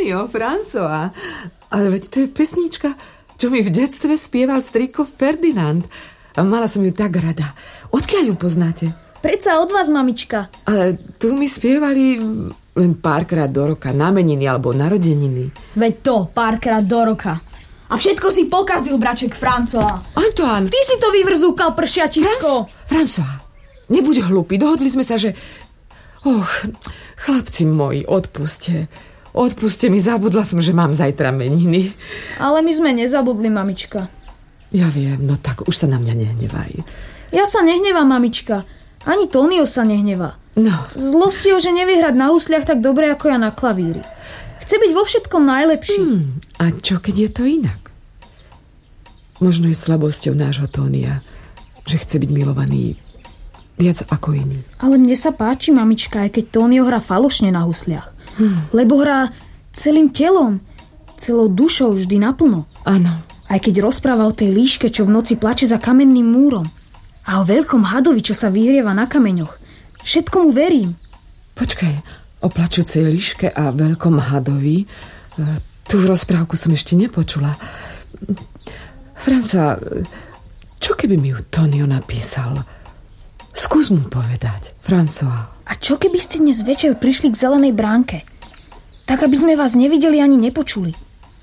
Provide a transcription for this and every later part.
Tonio, François. Ale veď to je pesnička, čo mi v detstve spieval strýko Ferdinand. A mala som ju tak rada. Odkiaľ ju poznáte? Predsa od vás, mamička. Ale tu mi spievali len párkrát do roka, na meniny alebo narodeniny. Veď to, párkrát do roka. A všetko si pokazil, braček François. Antoine! Ty si to vyvrzúkal, pršiačisko. François, nebuď hlupý. Dohodli sme sa, že... Chlapci moji, odpuste mi, zabudla som, že mám zajtra meniny. Ale my sme nezabudli, mamička. Ja viem, no tak už sa na mňa nehnevaj. Ja sa nehnevám, mamička. Ani Tonio sa nehnevá. No. Zlosti ho, že nevie hrať na husliach tak dobre ako ja na klavíri. Chce byť vo všetkom najlepší. A čo, keď je to inak? Možno je slabosťou nášho Tonia, že chce byť milovaný viac ako iný. Ale mne sa páči, mamička, aj keď Tonio hrá falošne na husliach. Lebo hrá celým telom, celou dušou, vždy naplno. Áno. Aj keď rozpráva o tej líške, čo v noci plače za kamenným múrom. A o veľkom hadovi, čo sa vyhrieva na kameňoch. Všetko mu verím. Počkaj, o plačúcej líške a veľkom hadovi? Tú rozprávku som ešte nepočula. François, čo keby mi ju Tonio napísal? Skús mu povedať, François. A čo keby ste dnes večer prišli k zelenej bránke? Tak, aby sme vás nevideli ani nepočuli.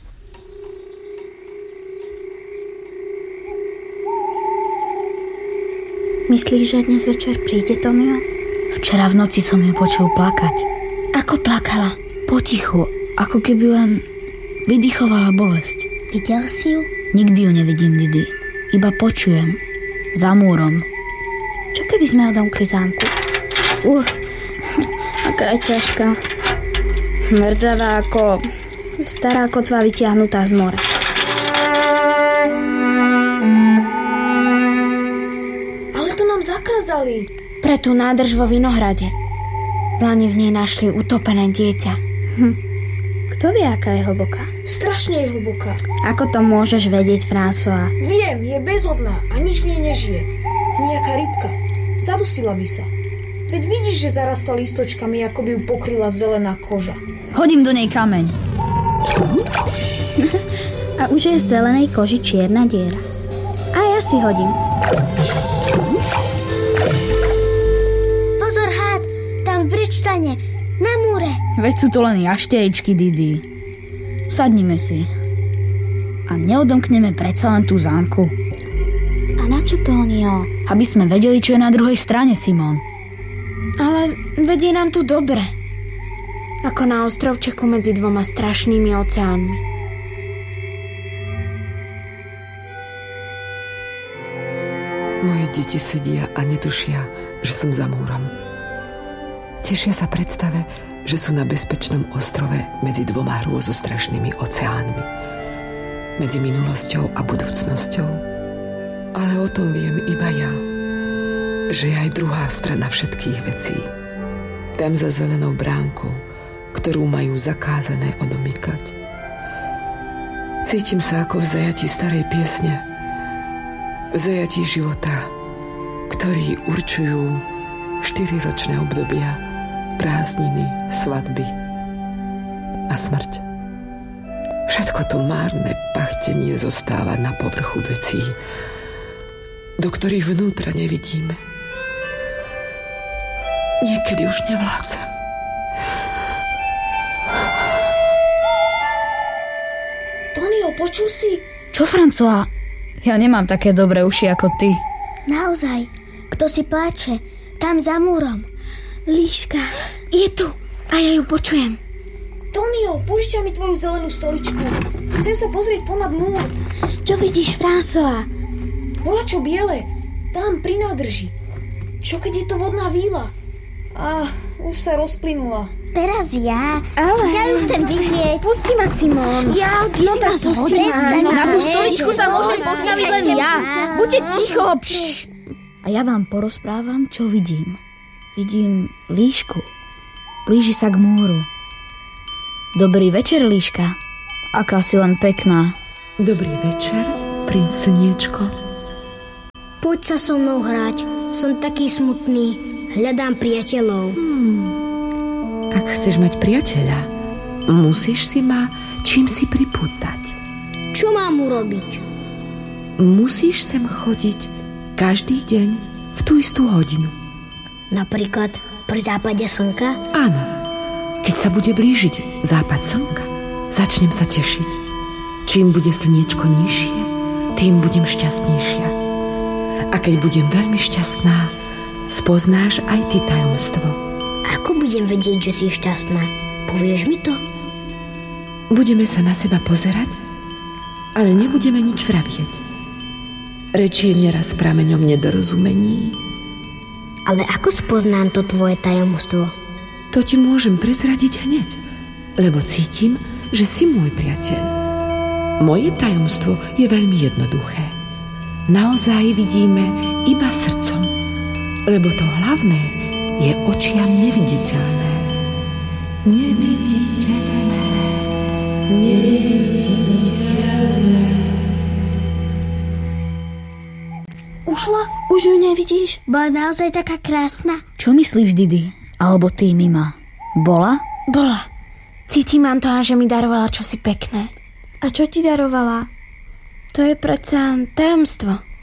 Myslíš, že dnes večer príde Tonio? Včera v noci som ju počul plakať. Ako plakala? Potichu, ako keby len vydychovala bolesť. Videl si ju? Nikdy ju nevidím, Didi. Iba počujem. Za múrom. Čo keby sme odomkli zámku? Aká je ťažká. Mŕdzavá ako stará kotva vytiahnutá z mora. Ale to nám zakázali. Pre tú nádrž vo vinohrade. V lani v nej našli utopené dieťa. Kto vie, aká je hlboká? Strašne je hlboká. Ako to môžeš vedieť, François? Viem, je bezhodná a nič v nej nežije. Nejaká rybka. Zadusila by sa. Veď vidíš, že zarastla lístočkami, ako by ju pokryla zelená koža. Hodím do nej kameň. A už je v zelenej koži čierna diera. A ja si hodím. Pozor, hád, tam v brečtane, na múre. Veď sú to len jašteričky, Didi. Sadnime si. A neodomkneme predsa len tú zámku. A na čo, Tonio? Aby sme vedeli, čo je na druhej strane, Simon. Ale vedie nám tu dobre. Ako na ostrovčeku medzi dvoma strašnými oceánmi. Moje deti sedia a netušia, že som za múrom. Tešia sa predstave, že sú na bezpečnom ostrove medzi dvoma hrôzostrašnými oceánmi. Medzi minulosťou a budúcnosťou. Ale o tom viem iba ja, že je aj druhá strana všetkých vecí. Tam za zelenou bránkou, ktorú majú zakázané odomýkať. Cítim sa ako v zajatí starej piesne, v zajatí života, ktorý určujú 4-ročné obdobia, prázdniny, svadby a smrť. Všetko to márne pachtenie zostáva na povrchu vecí, do ktorých vnútra nevidíme. Niekedy už nevládzem. Tonio, počul si? Čo, François? Ja nemám také dobré uši ako ty. Naozaj, kto si pláče, tam za múrom. Líška, je tu a ja ju počujem. Tonio, požičaj mi tvoju zelenú stoličku. Chcem sa pozrieť ponad múr. Čo vidíš, François? Volačo biele, tam pri nádrži. Čo keď je to vodná víla? Už sa rozplynula. Teraz ja? Ale... Ja ju chcem vidieť. Pusti ma, Simon. Ja, ty si ma pusti ma. Na tú stoličku sa môžem postaviť len ja. Buďte ticho. A ja vám porozprávam, čo vidím. Vidím líšku. Blíži sa k múru. Dobrý večer, líška. Aká si len pekná. Dobrý večer, princ Slniečko. Poď sa so mnou hrať. Som taký smutný. Hľadám priateľov. Ak chceš mať priateľa, Musíš si ma čím si pripútať. Čo mám urobiť? Musíš sem chodiť každý deň v tú istú hodinu. Napríklad pri západe slnka? Áno. Keď sa bude blížiť západ slnka, začnem sa tešiť. Čím bude slniečko nižšie, tým budem šťastnejšia. A keď budem veľmi šťastná, spoznáš aj ty tajomstvo. Ako budem vedieť, že si šťastná? Povieš mi to? Budeme sa na seba pozerať, ale nebudeme nič vravieť. Reč je neraz prameňom nedorozumení. Ale ako spoznám to tvoje tajomstvo? To ti môžem prezradiť hneď, lebo cítim, že si môj priateľ. Moje tajomstvo je veľmi jednoduché. Naozaj vidíme iba srdcom, lebo to hlavné je očiam neviditeľné. Neviditeľné. Neviditeľné. Ušla? Už ju nevidíš? Bola naozaj taká krásna. Čo myslíš, Didi? Alebo ty, Mima? Bola? Bola. Cítim, Antoán, že mi darovala čosi pekné. A čo ti darovala? To je predsa tajomstvo.